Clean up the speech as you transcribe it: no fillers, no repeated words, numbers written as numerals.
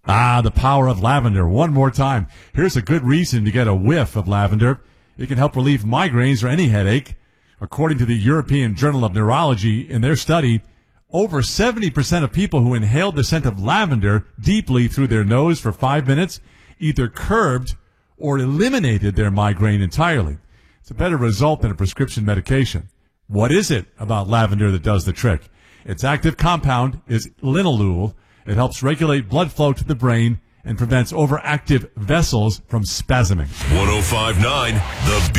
The power of lavender. One more time. Here's a good reason to get a whiff of lavender. It can help relieve migraines or any headache. According to the European Journal of Neurology, in their study, over 70% of people who inhaled the scent of lavender deeply through their nose for 5 minutes either curbed or eliminated their migraine entirely. It's a better result than a prescription medication. What is it about lavender that does the trick? Its active compound is linalool. It helps regulate blood flow to the brain and prevents overactive vessels from spasming. 105.9 The